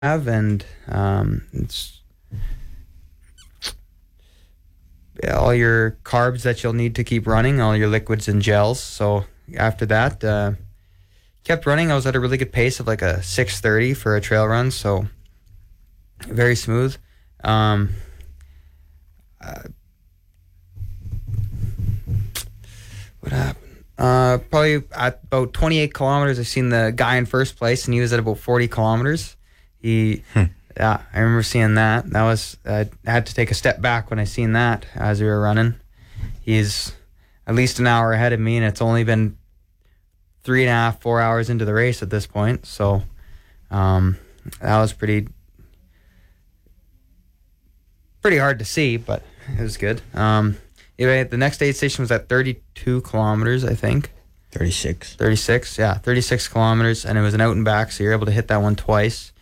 have, and it's all your carbs that you'll need to keep running, all your liquids and gels. So after that, kept running. I was at a really good pace of like a 6:30 for a trail run, so very smooth. What happened? Probably at about 28 kilometers, I seen the guy in first place, and he was at about 40 kilometers. Yeah, I remember seeing that. That was, I had to take a step back when I seen that as we were running. He's at least an hour ahead of me, and it's only been 3.5, 4 hours into the race at this point. So that was pretty hard to see, but it was good. Anyway, the next aid station was at 32 kilometers, I think. 36. 36, yeah, 36 kilometers, and it was an out and back, so you're able to hit that one twice.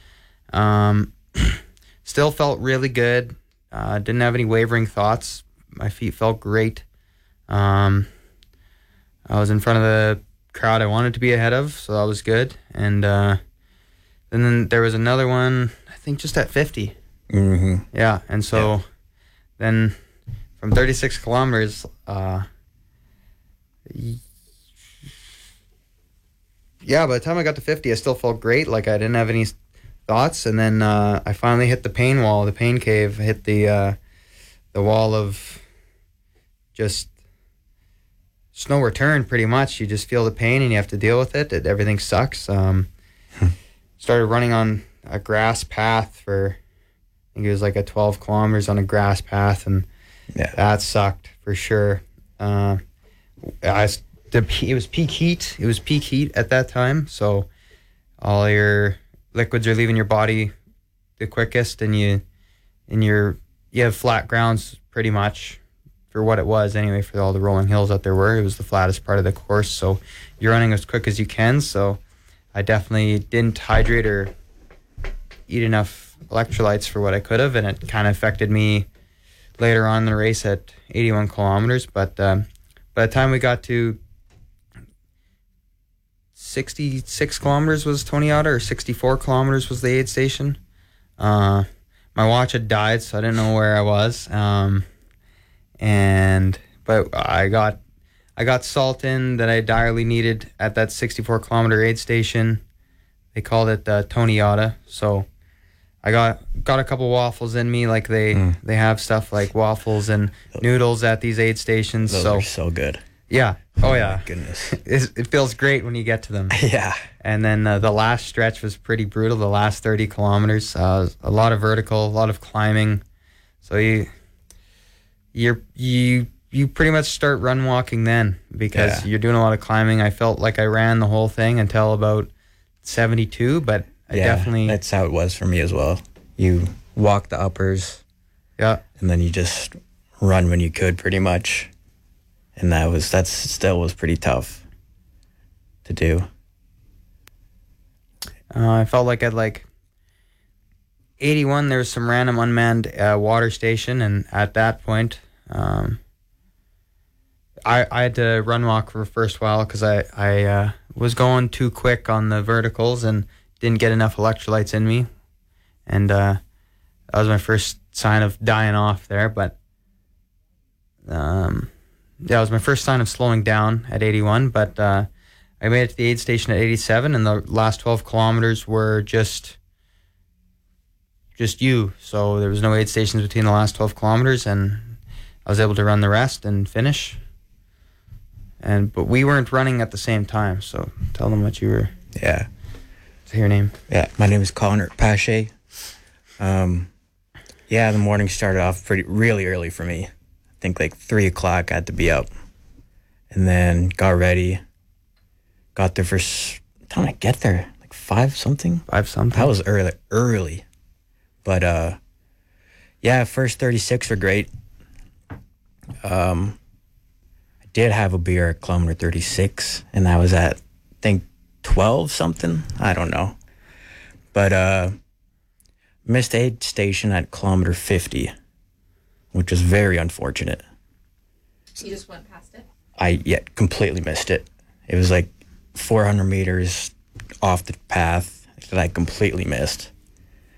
Still felt really good. Didn't have any wavering thoughts. My feet felt great. I was in front of the crowd I wanted to be ahead of, so that was good. And then there was another one, I think just at 50. Mm-hmm. Yeah, and so then from 36 kilometers, yeah, by the time I got to 50, I still felt great. Like I didn't have any thoughts. And then I finally hit the pain wall, the pain cave, hit the wall of just no return, pretty much. You just feel the pain and you have to deal with it. Everything sucks. Started running on a grass path for, I think it was like a 12 kilometers on a grass path, and that sucked for sure. It was peak heat. It was peak heat at that time, so all your liquids are leaving your body the quickest, and you have flat grounds pretty much for what it was anyway. For all the rolling hills that there were, it was the flattest part of the course, so you're running as quick as you can. So I definitely didn't hydrate or eat enough electrolytes for what I could have, and it kind of affected me later on in the race at 81 kilometers. But by the time we got to 66 kilometers was Tony Otter, or 64 kilometers was the aid station. My watch had died, so I didn't know where I was. But I got salt in that I direly needed at that 64 kilometer aid station. They called it Tony Otter. So I got a couple waffles in me, like they have stuff like waffles and noodles at these aid stations. Those are so good. Yeah. Oh yeah. My goodness. It feels great when you get to them. Yeah. And then the last stretch was pretty brutal. The last 30 kilometers, a lot of vertical, a lot of climbing. So you pretty much start run walking then, because you're doing a lot of climbing. I felt like I ran the whole thing until about 72, but I definitely... That's how it was for me as well. You walk the uppers. Yeah. And then you just run when you could, pretty much. And that still was pretty tough to do. I felt like at 81, there was some random unmanned water station, and at that point, I had to run walk for the first while because I was going too quick on the verticals and didn't get enough electrolytes in me, and that was my first sign of dying off there. But it was my first sign of slowing down at 81. But I made it to the aid station at 87, and the last 12 kilometers were just you. So there was no aid stations between the last 12 kilometers, and I was able to run the rest and finish. But we weren't running at the same time, so tell them what you were. Yeah. Say your name. Yeah, my name is Connor Pache. The morning started off really early for me. I think like 3 o'clock I had to be up. And then got ready. Got there first time I get there, like 5 something. 5 something. That was early. But first 36 were great. I did have a beer at kilometer 36, and that was at, I think, 12 something. I don't know. But missed aid station at kilometer 50, which was very unfortunate. You just went past it? I completely missed it. It was like 400 meters off the path that I completely missed.